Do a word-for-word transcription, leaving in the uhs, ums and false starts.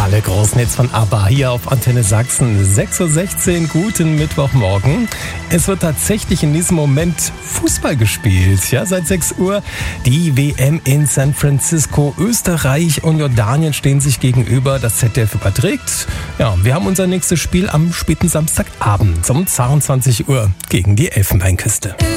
Alle großen Hits von ABBA hier auf Antenne Sachsen. sechs Uhr sechzehn, guten Mittwochmorgen. Es wird tatsächlich in diesem Moment Fußball gespielt. Ja, seit sechs Uhr die W M in San Francisco. Österreich und Jordanien stehen sich gegenüber. Das Z D F überträgt. Ja, wir haben unser nächstes Spiel am späten Samstagabend um zweiundzwanzig Uhr gegen die Elfenbeinküste.